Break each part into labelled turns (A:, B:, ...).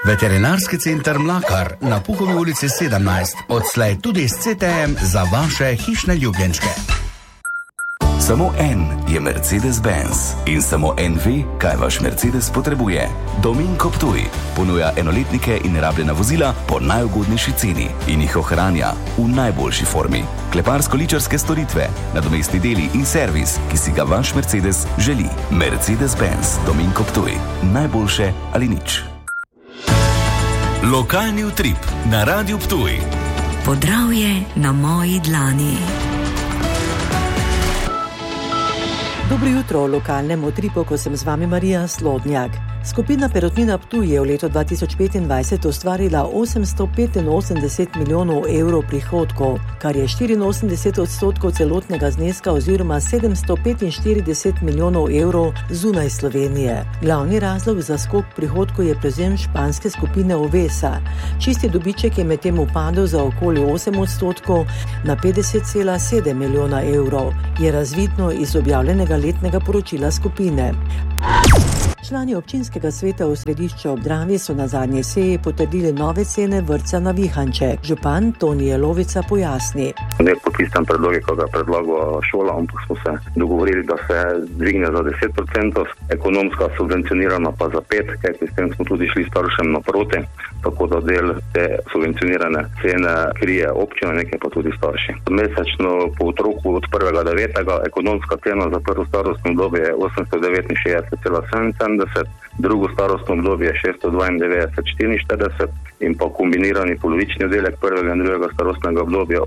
A: Veterinarski center Mlakar na Puhovi ulici 17, odslej tudi s CTM za vaše hišne ljubljenčke.
B: Samo en je Mercedes-Benz in samo en ve, kaj vaš Mercedes potrebuje. Dominko Ptuj ponuja enoletnike in rabljena vozila po najugodnejši ceni in jih ohranja v najboljši formi. Kleparsko-ličarske storitve, nadomestni deli in servis, ki si ga vaš Mercedes želi. Mercedes-Benz Dominko Ptuj. Najboljše ali nič.
C: Lokalni utrip na Radiu Ptuj.
D: Podravje na moji dlani.
E: Dobro jutro v lokalnem utripu, ko sem z vami Marija Slodnjak. Skupina Perutnina Ptuj je v letu 2025 ustvarila 885 milijonov evrov prihodkov, kar je 84% celotnega zneska oziroma 745 milijonov evrov zunaj Slovenije. Glavni razlog za skok prihodkov je prevzem španske skupine Ovesa. Čisti dobiček je medtem upadel za okoli 8% na 50,7 milijona evrov, je razvidno iz objavljenega letnega poročila skupine. Člani občinskega sveta v Središču ob Dravi so na zadnji seji potrdili nove cene vrtca na Vihanče. Župan Toni Jelovica pojasni.
F: Nek podpisan predlog je, ko ga predlaga šola, ampak smo se dogovorili, da se dvigne za 10%, ekonomska subvencionirana pa za 5%, kajti s tem smo tudi šli staršem naproti, tako da del te subvencionirane cene krije občina, nekaj pa tudi starši. Mesečno po otroku od 1.9. ekonomska cena za prvo starostno obdobje je 869,77, drugo starostno obdobje je 692,44 in pa kombinirani polovični oddelek prvega in drugega starostnega obdobja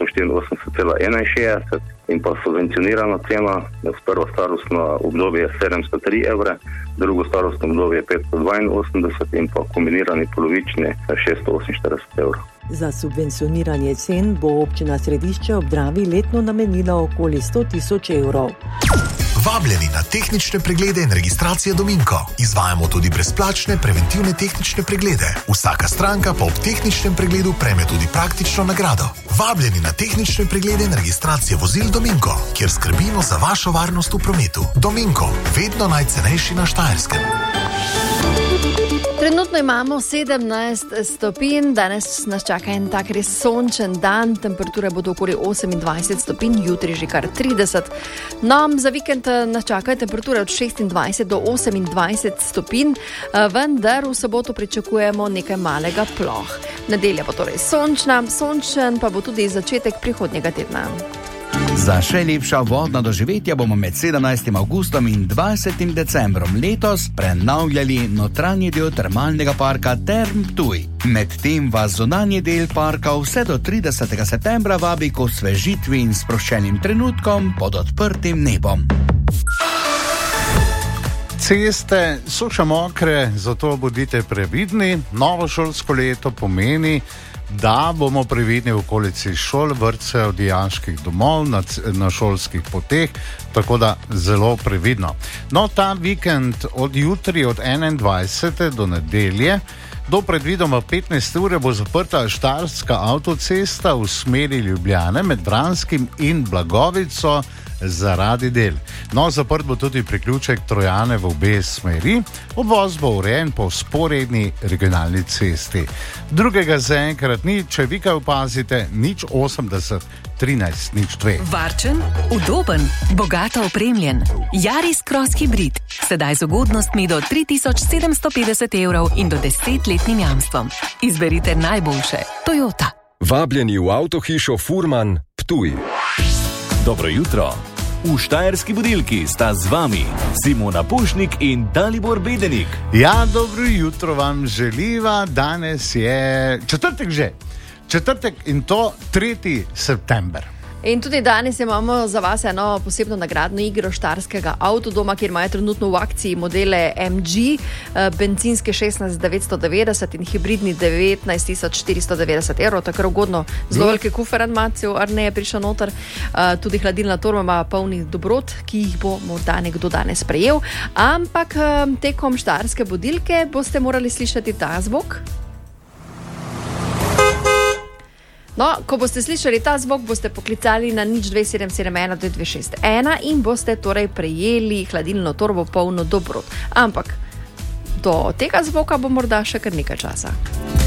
F: 884,61 in pa subvencionirana cena za prvo starostno obdobje je 703 evre, drugo starostno obdobje je 582 in pa kombinirani polovični 648 evrov.
E: Za subvencioniranje cen bo občina Središče ob Dravi letno namenila okoli 100.000 evrov.
G: Vabljeni na tehnične preglede in registracije Dominko. Izvajamo tudi brezplačne preventivne tehnične preglede. Vsaka stranka pa ob tehničnem pregledu prejme tudi praktično nagrado. Vabljeni na tehnične preglede in registracije vozil Dominko, kjer skrbimo za vašo varnost v prometu. Dominko, vedno najcenejši na Štajerskem.
H: Trenutno imamo 17 stopinj, danes nas čaka en tak res sončen dan, temperature bodo okoli 28 stopinj, jutri že kar 30. No, za vikend nas čakajo temperature od 26 do 28 stopinj, vendar v soboto pričakujemo nekaj malega ploh. Nedelja bo torej sončen pa bo tudi začetek prihodnjega tedna.
A: Za še lepša vodna doživetja bomo med 17. avgustom in 20. decembrom letos prenavljali notranji del termalnega parka Term Ptuj. Medtem vas zunanji del parka vse do 30. septembra vabi k osvežitvi in sproščenim trenutkom pod odprtim nebom.
I: Ceste so še mokre, zato bodite previdni. Novo šolsko leto pomeni, da bomo previdni v okolici šol, vrtcev, dijaških domov, na šolskih poteh, tako da zelo previdno. No, ta vikend od jutri, od 21. do nedelje, do predvidoma 15. ure bo zaprta Štajerska avtocesta v smeri Ljubljane med Vranskim in Blagovico zaradi del. No, zaprt bo tudi priključek Trojane v obe smeri, obvoz bo urejen po vzporedni regionalni cesti. Drugega zaenkrat ni, če vi kaj opazite, 080 13 02.
D: Varčen, udoben, bogato opremljen. Yaris Cross Hybrid. Sedaj z ugodnostmi do 3750 evrov in do 10-letnim jamstvom. Izberite najboljše. Toyota.
C: Vabljeni v avtohišo Furman Ptuj. Dobro jutro. V Štajerski budilki sta z vami Simona Pušnik in Dalibor Bedenik.
I: Ja, dobro jutro vam želiva. Danes je četrtek in to 3. september.
H: In tudi danes imamo za vas eno posebno nagradno igro Štajerskega avtodoma, kjer imajo trenutno v akciji modele MG, bencinske 16.990 in hibridni 19.490 evrov, tako ugodno, zelo velike kuferanmacijo, Arne je prišel noter, tudi hladilna torba ima polnih dobrot, ki jih bo morda nekdo danes prejel, ampak tekom Štajerske budilke boste morali slišati ta zvok. No, ko boste slišali ta zvok, boste poklicali na 02771 in boste torej prejeli hladilno torbo polno dobrot. Ampak Do tega zvoka bo morda še kar nekaj časa.